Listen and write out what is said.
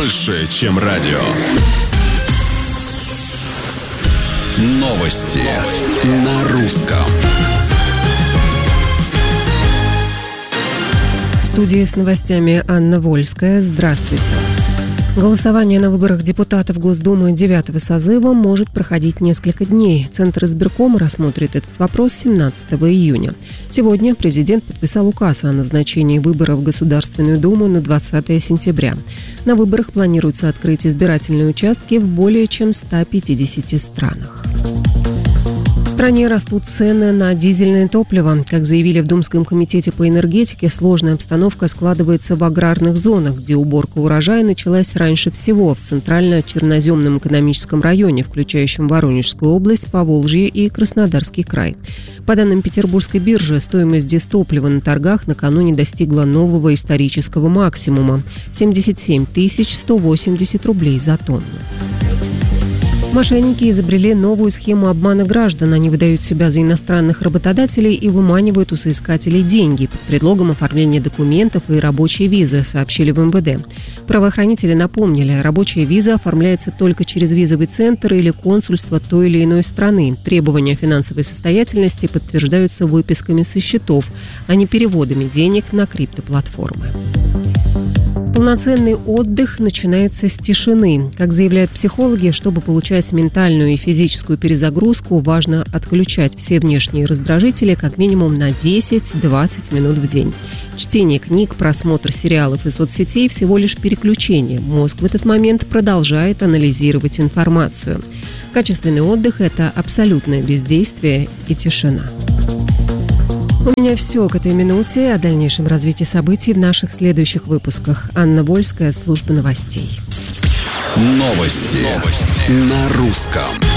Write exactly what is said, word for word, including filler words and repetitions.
больше, чем радио. Новости на русском. В студии с новостями Анна Вольская. Здравствуйте. Голосование на выборах депутатов Госдумы девятого созыва может проходить несколько дней. Центр избиркома рассмотрит этот вопрос семнадцатого июня. Сегодня президент подписал указ о назначении выборов в Государственную Думу на двадцатое сентября. На выборах планируется открыть избирательные участки в более чем ста пятидесяти странах. В стране растут цены на дизельное топливо. Как заявили в Думском комитете по энергетике, сложная обстановка складывается в аграрных зонах, где уборка урожая началась раньше всего в Центрально-Черноземном экономическом районе, включающем Воронежскую область, Поволжье и Краснодарский край. По данным Петербургской биржи, стоимость дизтоплива на торгах накануне достигла нового исторического максимума – семьдесят семь тысяч сто восемьдесят рублей за тонну. Мошенники изобрели новую схему обмана граждан. Они выдают себя за иностранных работодателей и выманивают у соискателей деньги под предлогом оформления документов и рабочей визы, сообщили в эм вэ дэ. Правоохранители напомнили, рабочая виза оформляется только через визовый центр или консульство той или иной страны. Требования финансовой состоятельности подтверждаются выписками со счетов, а не переводами денег на криптоплатформы. Полноценный отдых начинается с тишины. Как заявляют психологи, чтобы получать ментальную и физическую перезагрузку, важно отключать все внешние раздражители как минимум на десять-двадцать минут в день. Чтение книг, просмотр сериалов и соцсетей – всего лишь переключение. Мозг в этот момент продолжает анализировать информацию. Качественный отдых – это абсолютное бездействие и тишина. У меня все к этой минуте. О дальнейшем развитии событий в наших следующих выпусках. Анна Вольская, служба новостей. Новости, Новости. на русском.